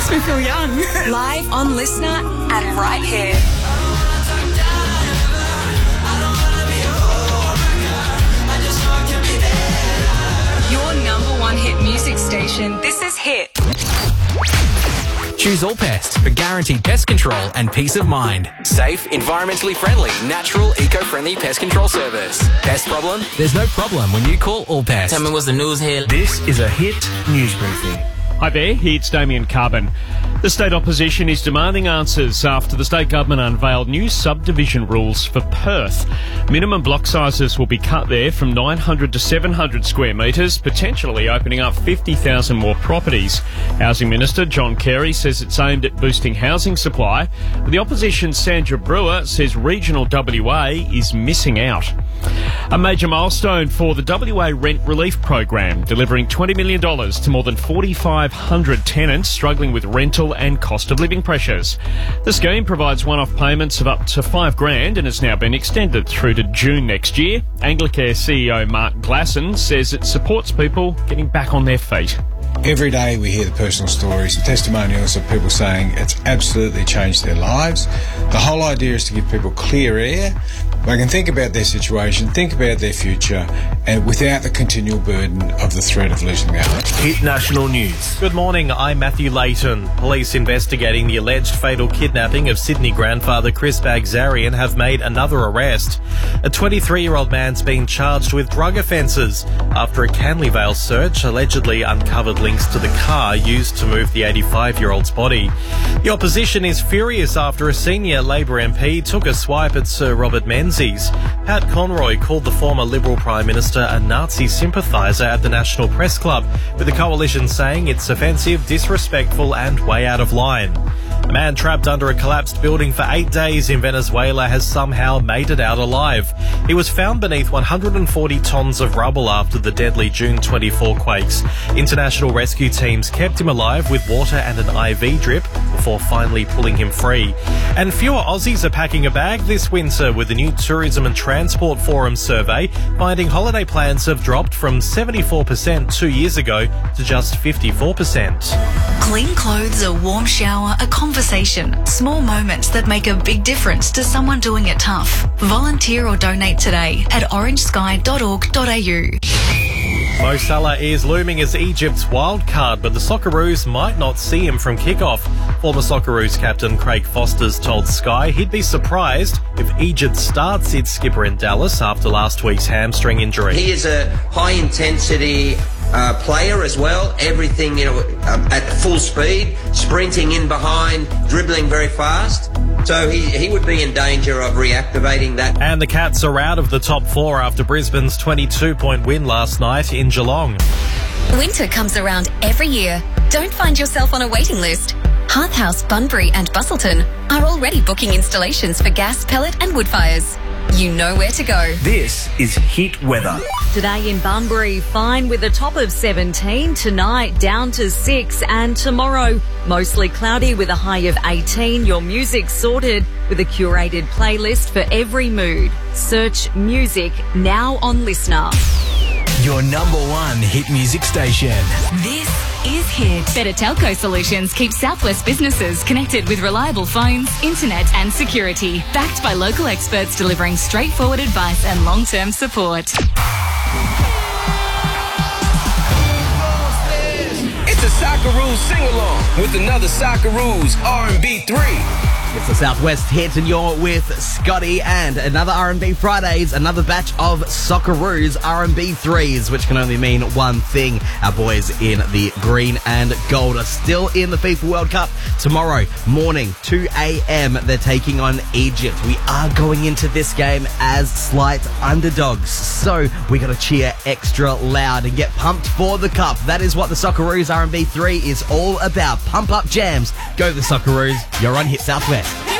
Makes me feel young. Live on Listener and right here. Your number one hit music station. This is Hit. Choose Allpest for guaranteed pest control and peace of mind. Safe, environmentally friendly, natural, eco-friendly pest control service. Pest problem? There's no problem when you call Allpest. Tell me what's the news here. This is a Hit news briefing. Hi there, it's Damien Carbon. The state opposition is demanding answers after the state government unveiled new subdivision rules for Perth. Minimum block sizes will be cut there from 900 to 700 square metres, potentially opening up 50,000 more properties. Housing Minister John Carey says it's aimed at boosting housing supply, but the opposition's Sandra Brewer says regional WA is missing out. A major milestone for the WA Rent Relief Program, delivering $20 million to more than 4,500 tenants struggling with rental and cost of living pressures. The scheme provides one-off payments of up to $5,000 and has now been extended through to June next year. Anglicare CEO Mark Glasson says it supports people getting back on their feet. Every day we hear the personal stories, the testimonials of people saying it's absolutely changed their lives. The whole idea is to give people clear air. They can think about their situation, think about their future, and without the continual burden of the threat of losing their home. Hit National News. Good morning, I'm Matthew Layton. Police investigating the alleged fatal kidnapping of Sydney grandfather Chris Bagzarian have made another arrest. A 23-year-old man's been charged with drug offences after a Canley Vale search allegedly uncovered links to the car used to move the 85-year-old's body. The opposition is furious after a senior Labor MP took a swipe at Sir Robert Menzies. Pat Conroy called the former Liberal Prime Minister a Nazi sympathiser at the National Press Club, with the coalition saying it's offensive, disrespectful and way out of line. A man trapped under a collapsed building for 8 days in Venezuela has somehow made it out alive. He was found beneath 140 tonnes of rubble after the deadly June 24 quakes. International rescue teams kept him alive with water and an IV drip before finally pulling him free. And fewer Aussies are packing a bag this winter, with the new Tourism and Transport Forum survey finding holiday plans have dropped from 74% 2 years ago to just 54%. Clean clothes, a warm shower, a conversation. Small moments that make a big difference to someone doing it tough. Volunteer or donate today at orangesky.org.au. Mo Salah is looming as Egypt's wild card, but the Socceroos might not see him from kickoff. Former Socceroos captain Craig Foster's told Sky he'd be surprised if Egypt starts its skipper in Dallas after last week's hamstring injury. He is a high-intensity player as well. Everything, at full speed, sprinting in behind, dribbling very fast. So he would be in danger of reactivating that. And the Cats are out of the top four after Brisbane's 22-point win last night in Geelong. Winter comes around every year. Don't find yourself on a waiting list. Hearth House, Bunbury and Busselton are already booking installations for gas, pellet and wood fires. You know where to go. This is Hit Weather. Today in Bunbury, fine with a top of 17. Tonight, down to 6. And tomorrow, mostly cloudy with a high of 18. Your music sorted with a curated playlist for every mood. Search music now on Listener. Your number one hit music station. This is Hit. Better Telco Solutions keep Southwest businesses connected with reliable phones, internet and security. Backed by local experts delivering straightforward advice and long-term support. It's a Socceroos sing-along with another Socceroos R&B 3. It's the Southwest Hit and you're with Scotty and another R&B Fridays, another batch of Socceroos R&B 3s, which can only mean one thing. Our boys in the green and gold are still in the FIFA World Cup. Tomorrow morning, 2 a.m, they're taking on Egypt. We are going into this game as slight underdogs, so we got to cheer extra loud and get pumped for the cup. That is what the Socceroos R&B 3 is all about. Pump up jams. Go the Socceroos. You're on Hit Southwest.